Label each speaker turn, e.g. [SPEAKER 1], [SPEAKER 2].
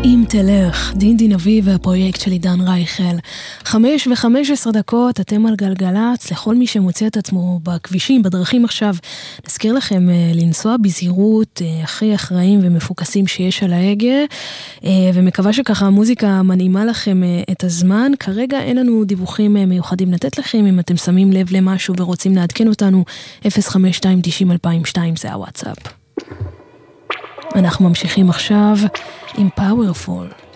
[SPEAKER 1] אם תלך, דין אביב והפרויקט של עידן רייכל. 5:15, אתם על גלגלץ. לכל מי שמוצא את עצמו בכבישים, בדרכים עכשיו, נזכיר לכם לנסוע בזהירות, הכי אחראים ומפוקסים שיש על ההגה, ומקווה שככה המוזיקה מנעימה לכם את הזמן. כרגע אין לנו דיווחים מיוחדים לתת לכם. אם אתם שמים לב למשהו ורוצים לעדכן אותנו, 052-90-2002 זה הוואטסאפ. אנחנו ממשיכים עכשיו עם Powerful.